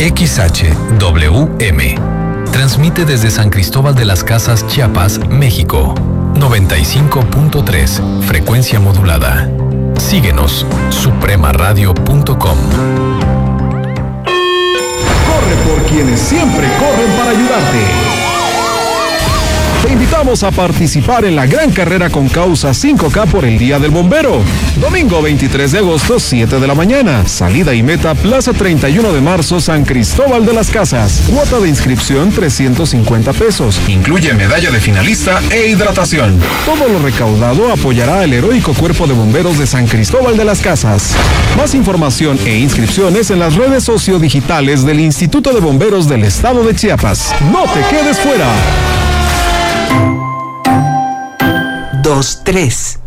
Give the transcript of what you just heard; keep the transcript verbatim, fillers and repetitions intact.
X H W M. Transmite desde San Cristóbal de las Casas, Chiapas, México. noventa y cinco punto tres, frecuencia modulada. Síguenos, suprema radio punto com. Corre por quienes siempre corren para ayudarte. Te invitamos a participar en la gran carrera con causa cinco K por el Día del Bombero. Domingo veintitrés de agosto, siete de la mañana. Salida y meta, Plaza treinta y uno de marzo, San Cristóbal de las Casas. Cuota de inscripción, trescientos cincuenta pesos. Incluye medalla de finalista e hidratación. Todo lo recaudado apoyará al heroico Cuerpo de Bomberos de San Cristóbal de las Casas. Más información e inscripciones en las redes sociodigitales del Instituto de Bomberos del Estado de Chiapas. ¡No te quedes fuera! Dos, tres.